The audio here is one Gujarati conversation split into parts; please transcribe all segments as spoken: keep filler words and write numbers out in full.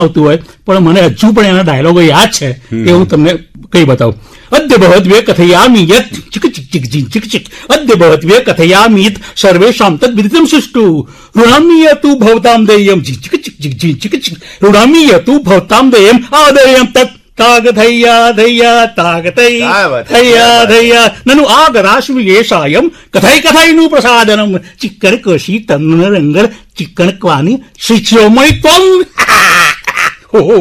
આવતું હોય, પણ મને હજુ પણ એના ડાયલોગો યાદ છે એ હું તમને કઈ બતાવું. અદ્ય ભવદ્વે કથયામિ યત ચિક ચિક ચિક ચિક ચિક ચિક અદ્ય ભવદ્વે કથયામિ યત સર્વેષાં તદ્વિદિતં સુષ્ટુ ઋણામ્યતુ ભવતાં દેયં ચિક ચિક ચિક ચિક ચિક ચિક ઋણામ્યતુ ભવતાં દેયં આદયં તत् તાગધૈયા ધૈયા તાગતૈ ધૈયા ધૈયા નનુ આગરાશ્મિ યેષાયં કથૈ કથૈનું પ્રસાદનમ ચિક્કર કશી તન્ન રંગર ચિક્કણક્વાની શ્રીચ્યોમય ત્વં. હો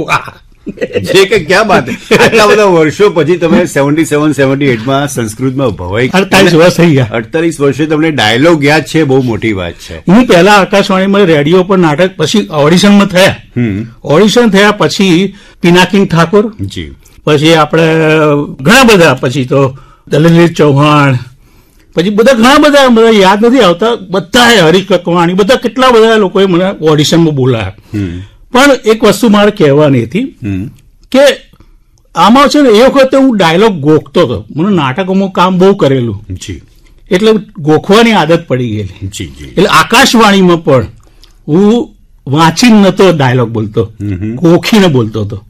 જે કે ક્યાં બાત, આટલા બધા વર્ષો પછી તમે સેવન્ટી સેવન સેવન્ટી એટ માં સંસ્કૃતમાં ભવાઈ અડતાલીસ વર્ષ થઈ ગયા. અડતાલીસ વર્ષે તમને ડાયલોગ યાદ છે, બહુ મોટી વાત છે. હું પહેલા આકાશવાણીમાં રેડિયો પર નાટક, પછી ઓડિશનમાં થયા. ઓડિશન થયા પછી પિનાકિની ઠાકોર, જી, પછી આપણે ઘણા બધા, પછી તો દલજીત ચૌહાણ, પછી બધા ઘણા બધા બધા યાદ નથી આવતા, બધા હરીશ કકવાણી, બધા કેટલા બધા લોકોએ મને ઓડિશનમાં બોલાયા. પણ એક વસ્તુ મારે કહેવાની હતી કે આમાં છે ને એ વખતે હું ડાયલોગ ગોખતો હતો. મને નાટકોમાં કામ બહુ કરેલું, એટલે ગોખવાની આદત પડી ગયેલી. એટલે આકાશવાણીમાં પણ હું વાંચીને નતો ડાયલોગ બોલતો, ગોખીને બોલતો હતો.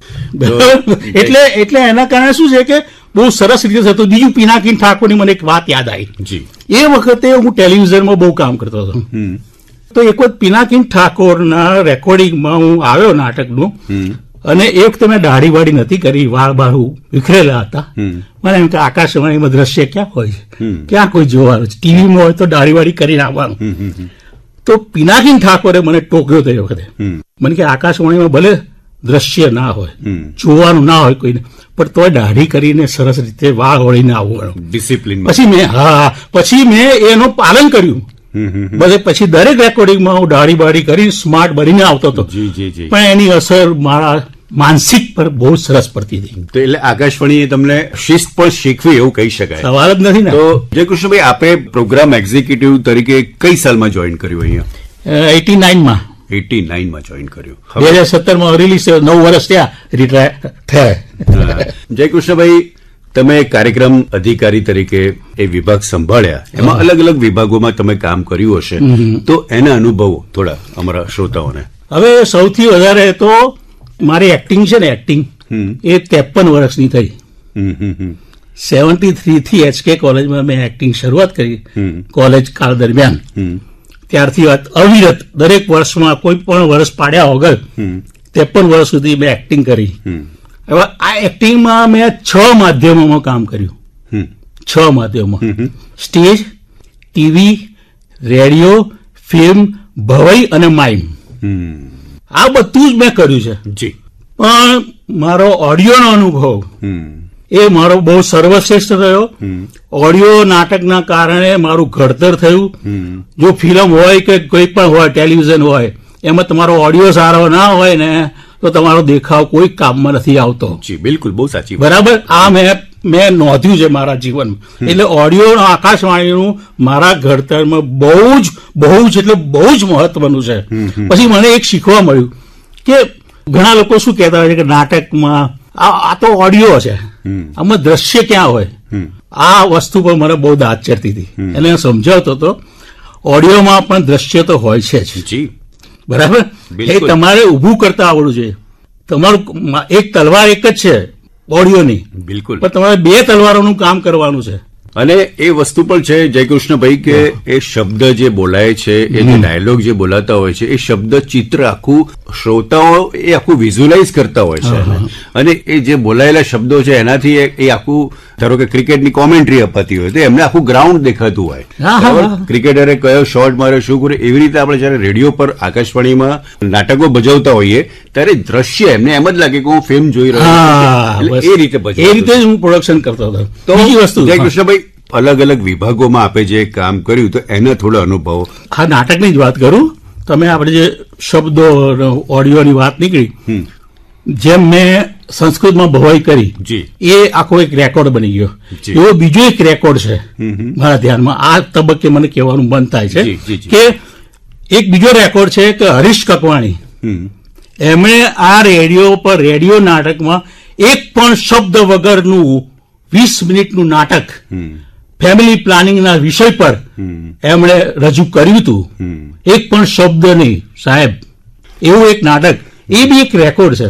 એટલે એટલે એના કારણે શું છે કે બહુ સરસ રીતે થતું. બીજું પિનાકિની ઠાકોરની મને એક વાત યાદ આવી. એ વખતે હું ટેલિવિઝનમાં બહુ કામ કરતો હતો. તો એક વખત પિનાકિની ઠાકોરના રેકોર્ડિંગમાં હું આવ્યો નાટકનું, અને એ વખતે મેં દાઢી વાળી નથી કરી, વાળ બાળું વિખરેલા હતા. મને એમ કે આકાશવાણીમાં દ્રશ્ય ક્યાં હોય છે, ક્યાં કોઈ જોવાનું છે, ટીવીમાં હોય તો દાઢી વાળી કરીને આવવાનું. તો પિનાકિની ઠાકોરે મને ટોક્યો તો એ વખતે. મને કે આકાશવાણીમાં ભલે દ્રશ્ય ના હોય, જોવાનું ના હોય કોઈને, પણ તોય દાઢી કરીને સરસ રીતે વાળ વળીને આવવાનું, ડિસિપ્લિન. પછી મેં હા પછી મેં એનું પાલન કર્યું. બધે પછી દરેક રેકોર્ડિંગમાં હું દાઢી બાળી કરી સ્માર્ટ બનીને આવતો હતો, પણ એની અસર મારા માનસિક પર બહુ સરસ પડતી હતી. તો એટલે આકાશવાણીએ તમને શિસ્ત પણ શીખવી એવું કહી શકાય, સવાલ જ નથી ને. તો જયકૃષ્ણભાઈ, આપે પ્રોગ્રામ એક્ઝિક્યુટિવ તરીકે કઈ સાલમાં જોઈન કર્યું અહીંયા? એટી નાઇનમાં એટી નાઇનમાં જોઈન કર્યું. બે હજાર સત્તરમાં રિલીઝ, નવ વર્ષ ત્યાં રિટાયર થયા. જયકૃષ્ણભાઈ, તમે કાર્યક્રમ અધિકારી તરીકે એ વિભાગ સંભાળ્યા, એમાં અલગ અલગ વિભાગોમાં તમે કામ કર્યું હશે, તો એના અનુભવો થોડા અમારા શ્રોતાઓને. હવે સૌથી વધારે તો મારી એક્ટિંગ છે ને, એક્ટિંગ એ ત્રેપન વર્ષની થઈ. સેવન્ટી થ્રી થી એચકે કોલેજમાં મેં એક્ટિંગ શરૂઆત કરી, કોલેજ કાળ દરમિયાન. ત્યારથી અવિરત દરેક વર્ષમાં કોઈ પણ વર્ષ પાડ્યા વગર ત્રેપન વર્ષ સુધી મેં એક્ટિંગ કરી. હવે આ એક્ટિંગમાં મેં છ માધ્યમોમાં કામ કર્યું. છ માધ્યમોમાં સ્ટેજ, ટીવી, રેડિયો, ફિલ્મ, ભવાઈ અને માઇમ. આ બધું જ મેં કર્યું છે. જી. પણ મારો ઓડિયોનો અનુભવ એ મારો બહુ સર્વશ્રેષ્ઠ રહ્યો. ઓડિયો નાટકના કારણે મારું ઘડતર થયું. જો ફિલ્મ હોય કે કોઈ પણ હોય, ટેલિવિઝન હોય, એમાં તમારો ઓડિયો સારો ના હોય ને તો તમારો દેખાવ કોઈ કામમાં નથી આવતો. જી, બિલકુલ, બહુ સાચી. બરાબર. આ મેં મેં નોંધ્યું છે મારા જીવનમાં. એટલે ઓડિયો આકાશવાણીનું મારા ઘડતરમાં બહુ જ બહુ જ એટલે બહુ જ મહત્વનું છે. પછી મને એક શીખવા મળ્યું કે ઘણા લોકો શું કહેતા હોય છે કે નાટકમાં આ તો ઓડિયો છે, આમાં દ્રશ્ય ક્યાં હોય. આ વસ્તુ પર મને બહુ દાદ ચડતી હતી, એટલે હું સમજાવતો હતો ઓડિયોમાં પણ દ્રશ્ય તો હોય છે જ. બરાબર. એ તમારે ઉભું કરતા આવડવું જોઈએ. તમારું એક તલવાર એક જ છે ઓડિયોની, બિલકુલ, પણ તમારે બે તલવારોનું કામ કરવાનું છે. અને એ વસ્તુ પણ છે જયકૃષ્ણભાઈ કે એ શબ્દ જે બોલાય છે, એ જે ડાયલોગ જે બોલાતા હોય છે, એ શબ્દ ચિત્ર આખું શ્રોતાઓ એ આખું વિઝ્યુલાઇઝ કરતા હોય છે, અને એ જે બોલાયેલા શબ્દો છે એનાથી એ આખું, ધારો કે ક્રિકેટની કોમેન્ટ્રી અપાતી હોય તો એમને આખું ગ્રાઉન્ડ દેખાતું હોય, ક્રિકેટરે કયો શોટ માર્યો, શું કર્યું. એવી રીતે આપણે જયારે રેડિયો પર આકાશવાણીમાં નાટકો ભજવતા હોઈએ ત્યારે દ્રશ્ય એમને એમ જ લાગે કે હું ફિલ્મ જોઈ રહ્યો છું. એ રીતે એ રીતે જ હું પ્રોડક્શન કરતો હતો. તો બીજી વસ્તુ જયકૃષ્ણભાઈ, અલગ અલગ વિભાગોમાં આપે જે કામ કર્યું તો એના થોડા અનુભવો. હા, નાટકની જ વાત કરું. તમે આપણે જે શબ્દો ઓડિયોની વાત નીકળી, જેમ મેં સંસ્કૃતમાં ભવાઈ કરી, એ આખો એક રેકોર્ડ બની ગયો. એવો બીજો એક રેકોર્ડ છે મારા ધ્યાનમાં, આ તબક્કે મને કહેવાનું મન થાય છે કે એક બીજો રેકોર્ડ છે કે હરીશ કકવાણી, એમણે આ રેડિયો પર રેડિયો નાટકમાં એક પણ શબ્દ વગરનું વીસ મિનિટનું નાટક ફેમિલી પ્લાનિંગના વિષય પર એમણે રજૂ કર્યું હતું. એક પણ શબ્દ નહીં સાહેબ, એવું એક નાટક એ બી એક રેકોર્ડ છે